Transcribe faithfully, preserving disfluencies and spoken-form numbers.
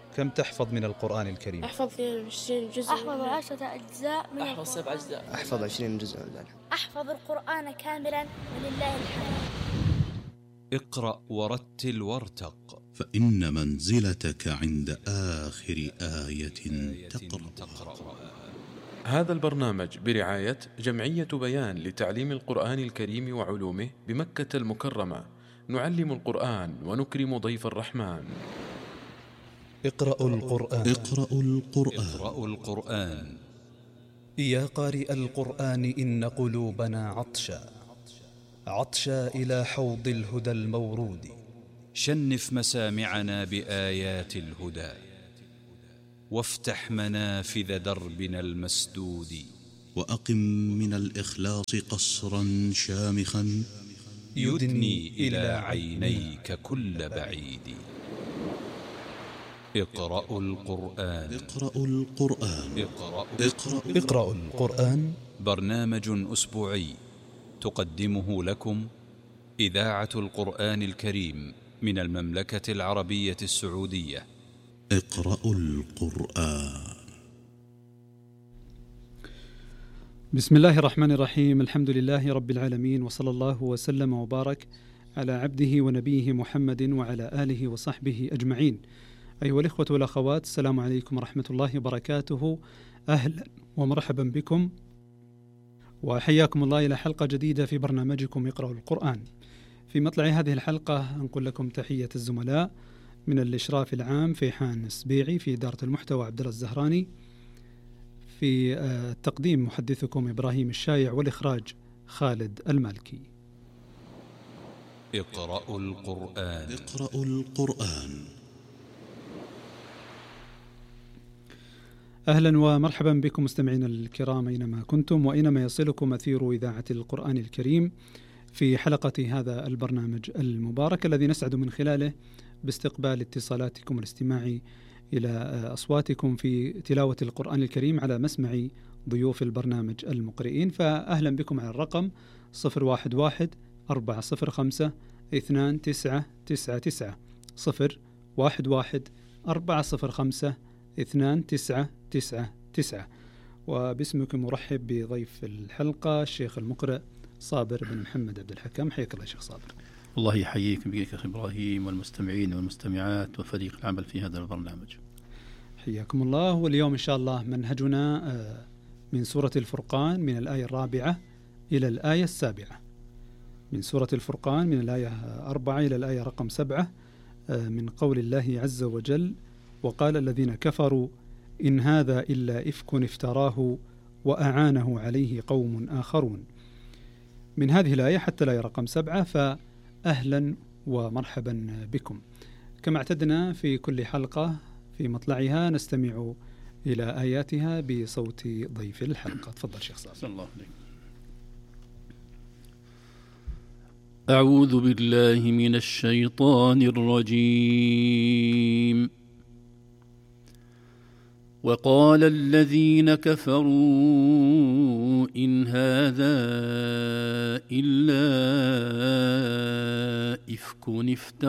كم تحفظ من القرآن الكريم؟ أحفظ اثنين وعشرين جزء. أحفظ عشرة أجزاء من أحفظ سبع أجزاء. أحفظ عشرين جزءا. أحفظ القرآن كاملا ولله الحمد. اقرأ ورتل وارتق، فإن منزلتك عند آخر آية تقرأ. هذا البرنامج برعاية جمعية بيان لتعليم القرآن الكريم وعلومه بمكة المكرمة. نعلم القرآن ونكرم ضيف الرحمن. اقرأوا القرآن. اقرأوا القرآن. اقرأوا القرآن. يا قارئ القرآن إن قلوبنا عطشا عطشا إلى حوض الهدى المورود. شنف مسامعنا بآيات الهدى، وافتح منافذ دربنا المسدود. وأقم من الإخلاص قصرا شامخا يدني إلى عينيك كل بعيد. اقرأوا القرآن. اقرأوا القرآن. اقرأوا, اقرأوا, اقرأوا القرآن. برنامج أسبوعي تقدمه لكم إذاعة القرآن الكريم من المملكة العربية السعودية. اقرأوا القرآن. بسم الله الرحمن الرحيم. الحمد لله رب العالمين، وصلى الله وسلم وبارك على عبده ونبيه محمد وعلى آله وصحبه أجمعين. أيها الإخوة والأخوات، السلام عليكم ورحمة الله وبركاته. أهلا ومرحبا بكم، وحياكم الله إلى حلقة جديدة في برنامجكم اقرأوا القرآن. في مطلع هذه الحلقة أنقل لكم تحية الزملاء من الإشراف العام فيحان السبيعي، في إدارة المحتوى عبد الله الزهراني، في التقديم محدثكم إبراهيم الشايع، والإخراج خالد المالكي. اقرأوا القرآن. اقرأوا القرآن. أهلا ومرحبا بكم مستمعين الكرام أينما كنتم وأينما يصلكم أثير إذاعة القرآن الكريم، في حلقة هذا البرنامج المبارك الذي نسعد من خلاله باستقبال اتصالاتكم والاستماع إلى أصواتكم في تلاوة القرآن الكريم على مسمع ضيوف البرنامج المقرئين. فأهلا بكم على الرقم صفر واحد واحد أربعة صفر خمسة اثنان تسعة تسعة تسعة صفر واحد واحد أربعة صفر خمسة اثنان تسعة تسعة تسعة. وباسمكم مرحب بضيف الحلقة الشيخ المقرئ صابر بن محمد عبد الحكم. حياك الله شيخ صابر. الله يحييك بك أخي إبراهيم والمستمعين والمستمعات وفريق العمل في هذا البرنامج. حياكم الله. واليوم إن شاء الله منهجنا من سورة الفرقان من الآية الرابعة إلى الآية السابعة. من سورة الفرقان من الآية أربعة إلى الآية رقم سبعة، من قول الله عز وجل: وقال الذين كفروا إن هذا إلا إفك افتراه وأعانه عليه قوم آخرون. من هذه الآية حتى الآية رقم سبعة، فأهلا ومرحبا بكم. كما اعتدنا في كل حلقة في مطلعها نستمع إلى آياتها بصوت ضيف الحلقة. تفضل شيخ صالح. الله عليك. أعوذ بالله من الشيطان الرجيم. وقال الذين كفروا إن هذا إلا إفك افتراه